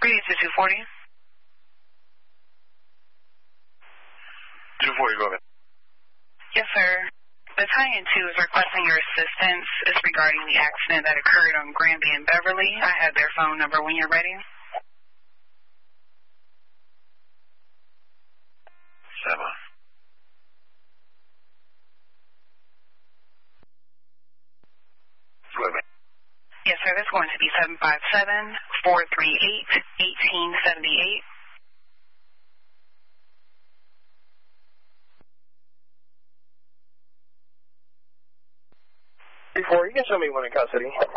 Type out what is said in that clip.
Previous to 240. 240, go ahead. Yes, sir. Battalion 2 is requesting your assistance. It's regarding the accident that occurred on Granby and Beverly. I have their phone number when you're ready. 7. Yes, sir. That's going to be 757-438-1878. Before you can show me one in custody.